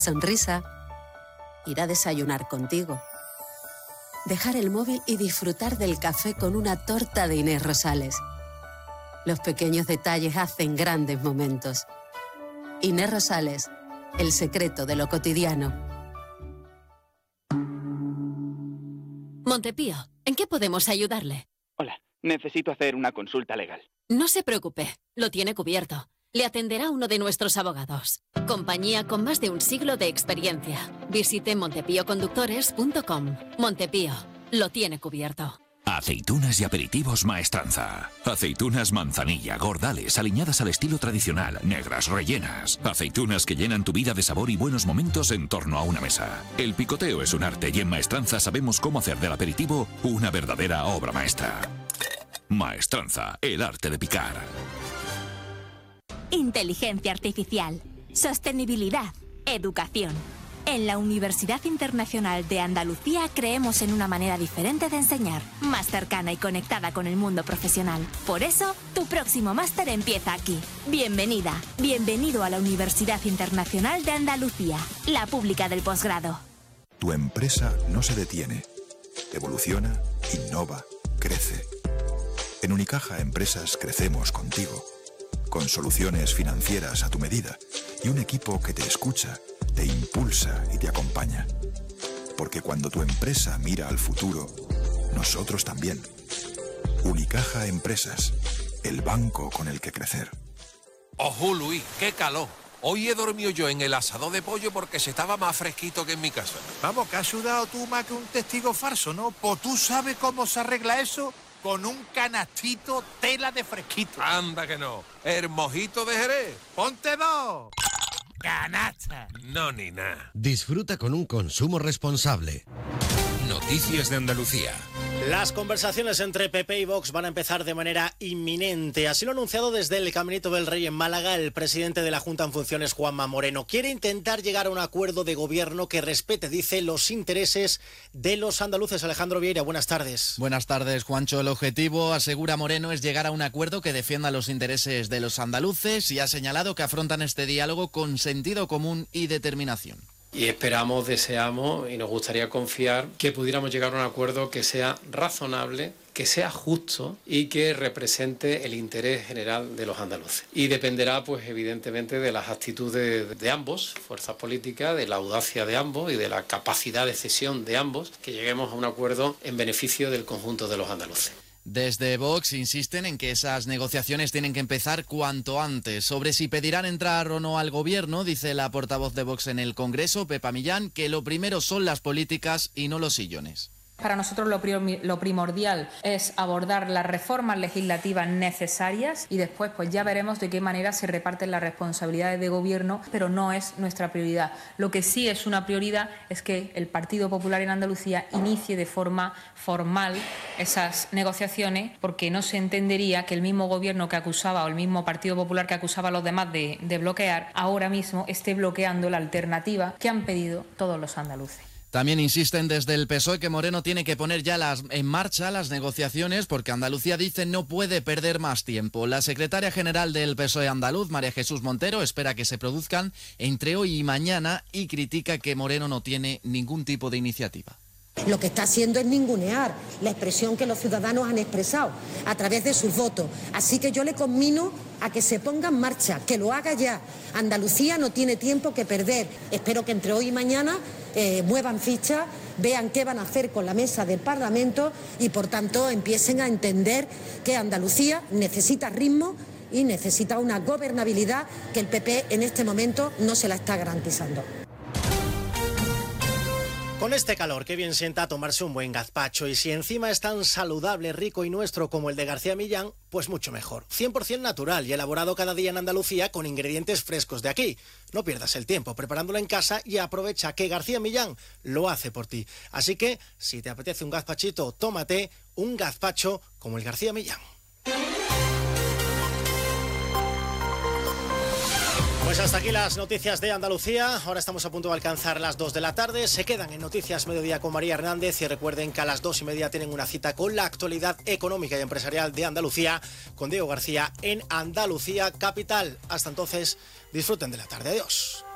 sonrisa, ir a desayunar contigo, dejar el móvil y disfrutar del café con una torta de Inés Rosales. Los pequeños detalles hacen grandes momentos. Inés Rosales, el secreto de lo cotidiano. Montepío, ¿en qué podemos ayudarle? Hola, necesito hacer una consulta legal. No se preocupe, lo tiene cubierto. Le atenderá uno de nuestros abogados. Compañía con más de un siglo de experiencia. Visite montepíoconductores.com. Montepío, lo tiene cubierto. Aceitunas y aperitivos Maestranza. Aceitunas manzanilla, gordales, aliñadas al estilo tradicional, negras, rellenas. Aceitunas que llenan tu vida de sabor y buenos momentos en torno a una mesa. El picoteo es un arte y en Maestranza sabemos cómo hacer del aperitivo una verdadera obra maestra. Maestranza, el arte de picar. Inteligencia artificial, sostenibilidad, educación. En la Universidad Internacional de Andalucía creemos en una manera diferente de enseñar, más cercana y conectada con el mundo profesional. Por eso, tu próximo máster empieza aquí. Bienvenida, bienvenido a la Universidad Internacional de Andalucía, la pública del posgrado. Tu empresa no se detiene. Evoluciona, innova, crece. En Unicaja Empresas crecemos contigo, con soluciones financieras a tu medida y un equipo que te escucha, te impulsa y te acompaña. Porque cuando tu empresa mira al futuro, nosotros también. Unicaja Empresas, el banco con el que crecer. Ojo, Luis, qué calor. Hoy he dormido yo en el asador de pollo porque se estaba más fresquito que en mi casa. Vamos, que has sudado tú más que un testigo falso, ¿no? Pues tú sabes cómo se arregla eso con un canastito tela de fresquito. Anda que no. El mojito de Jerez. ¡Ponte dos! ¡Canasta! No, ni nada. Disfruta con un consumo responsable. Noticias de Andalucía. Las conversaciones entre PP y Vox van a empezar de manera inminente. Así lo ha anunciado desde el Caminito del Rey en Málaga el presidente de la Junta en funciones, Juanma Moreno. Quiere intentar llegar a un acuerdo de gobierno que respete, dice, los intereses de los andaluces. Alejandro Vieira, buenas tardes. Buenas tardes, Juancho. El objetivo, asegura Moreno, es llegar a un acuerdo que defienda los intereses de los andaluces y ha señalado que afrontan este diálogo con sentido común y determinación. Y esperamos, deseamos y nos gustaría confiar que pudiéramos llegar a un acuerdo que sea razonable, que sea justo y que represente el interés general de los andaluces. Y dependerá, pues evidentemente, de las actitudes de ambos, fuerzas políticas, de la audacia de ambos y de la capacidad de cesión de ambos, que lleguemos a un acuerdo en beneficio del conjunto de los andaluces. Desde Vox insisten en que esas negociaciones tienen que empezar cuanto antes. Sobre si pedirán entrar o no al gobierno, dice la portavoz de Vox en el Congreso, Pepa Millán, que lo primero son las políticas y no los sillones. Para nosotros lo primordial es abordar las reformas legislativas necesarias y después pues ya veremos de qué manera se reparten las responsabilidades de gobierno, pero no es nuestra prioridad. Lo que sí es una prioridad es que el Partido Popular en Andalucía inicie de forma formal esas negociaciones, porque no se entendería que el mismo gobierno que acusaba o el mismo Partido Popular que acusaba a los demás de bloquear, ahora mismo esté bloqueando la alternativa que han pedido todos los andaluces. También insisten desde el PSOE que Moreno tiene que poner ya en marcha las negociaciones porque Andalucía, dice, no puede perder más tiempo. La secretaria general del PSOE andaluz, María Jesús Montero, espera que se produzcan entre hoy y mañana y critica que Moreno no tiene ningún tipo de iniciativa. Lo que está haciendo es ningunear la expresión que los ciudadanos han expresado a través de sus votos. Así que yo le conmino a que se ponga en marcha, que lo haga ya. Andalucía no tiene tiempo que perder. Espero que entre hoy y mañana muevan ficha, vean qué van a hacer con la mesa del Parlamento y, por tanto, empiecen a entender que Andalucía necesita ritmo y necesita una gobernabilidad que el PP en este momento no se la está garantizando. Con este calor, qué bien sienta tomarse un buen gazpacho, y si encima es tan saludable, rico y nuestro como el de García Millán, pues mucho mejor. 100% natural y elaborado cada día en Andalucía con ingredientes frescos de aquí. No pierdas el tiempo preparándolo en casa y aprovecha que García Millán lo hace por ti. Así que, si te apetece un gazpachito, tómate un gazpacho como el García Millán. Pues hasta aquí las noticias de Andalucía. Ahora estamos a punto de alcanzar las 2 de la tarde. Se quedan en Noticias Mediodía con María Hernández y recuerden que a las 2:30 tienen una cita con la actualidad económica y empresarial de Andalucía con Diego García en Andalucía Capital. Hasta entonces, disfruten de la tarde. Adiós.